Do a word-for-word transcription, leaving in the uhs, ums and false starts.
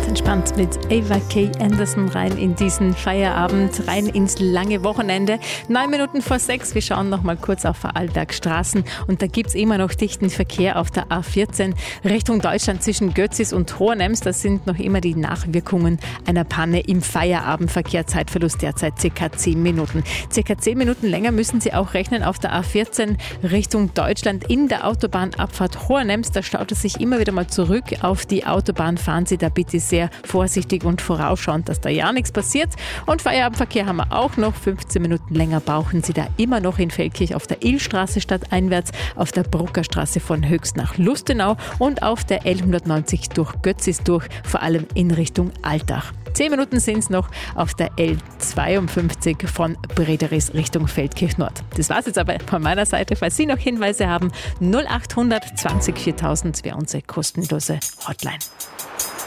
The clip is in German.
Entspannt mit Ava K. Anderson rein in diesen Feierabend, rein ins lange Wochenende. Neun Minuten vor sechs, wir schauen noch mal kurz auf Vorarlbergstraßen und da gibt es immer noch dichten Verkehr auf der A vierzehn Richtung Deutschland zwischen Götzis und Hohenems. Das sind noch immer die Nachwirkungen einer Panne im Feierabendverkehr. Zeitverlust derzeit ca. zehn Minuten. Circa zehn Minuten länger müssen Sie auch rechnen auf der A vierzehn Richtung Deutschland in der Autobahnabfahrt Hohenems. Da staut es sich immer wieder mal zurück auf die Autobahn. Fahren Sie da bitte sehr vorsichtig und vorausschauend, dass da ja nichts passiert. Und Feierabendverkehr haben wir auch noch. fünfzehn Minuten länger brauchen Sie da immer noch in Feldkirch auf der Illstraße stadteinwärts, auf der Bruckerstraße von Höchst nach Lustenau und auf der L hundertneunzig durch Götzis durch, vor allem in Richtung Altach. Zehn Minuten sind es noch auf der L zweiundfünfzig von Brederis Richtung Feldkirch Nord. Das war's jetzt aber von meiner Seite. Falls Sie noch Hinweise haben, null acht hundert zwanzig viertausend wäre unsere kostenlose Hotline.